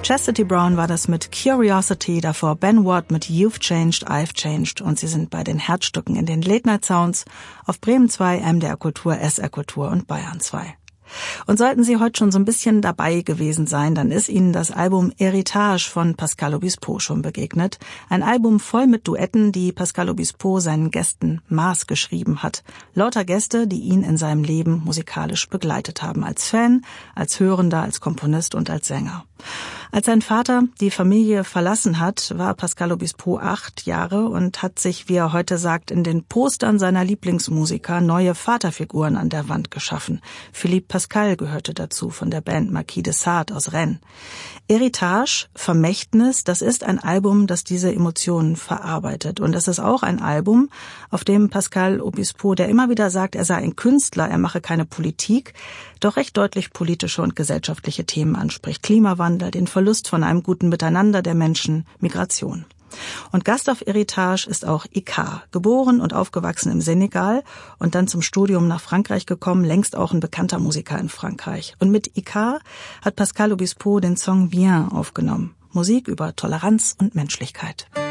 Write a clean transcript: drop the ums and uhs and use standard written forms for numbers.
Chastity Brown war das mit Curiosity, davor Ben Watt mit You've Changed, I've Changed und sie sind bei den Herzstücken in den Late Night Sounds auf Bremen 2, MDR Kultur, SR Kultur und Bayern 2. Und sollten Sie heute schon so ein bisschen dabei gewesen sein, dann ist Ihnen das Album Héritage von Pascal Obispo schon begegnet. Ein Album voll mit Duetten, die Pascal Obispo seinen Gästen maßgeschrieben hat. Lauter Gäste, die ihn in seinem Leben musikalisch begleitet haben. Als Fan, als Hörender, als Komponist und als Sänger. Als sein Vater die Familie verlassen hat, war Pascal Obispo 8 Jahre und hat sich, wie er heute sagt, in den Postern seiner Lieblingsmusiker neue Vaterfiguren an der Wand geschaffen. Philippe Pascal gehörte dazu von der Band Marquis de Sade aus Rennes. Héritage, Vermächtnis, das ist ein Album, das diese Emotionen verarbeitet. Und es ist auch ein Album, auf dem Pascal Obispo, der immer wieder sagt, er sei ein Künstler, er mache keine Politik, doch recht deutlich politische und gesellschaftliche Themen anspricht. Klimawandel, den Verlust von einem guten Miteinander der Menschen, Migration. Und Gast auf Héritage ist auch Icare, geboren und aufgewachsen im Senegal und dann zum Studium nach Frankreich gekommen, längst auch ein bekannter Musiker in Frankreich. Und mit Icare hat Pascal Obispo den Song Viens aufgenommen. Musik über Toleranz und Menschlichkeit.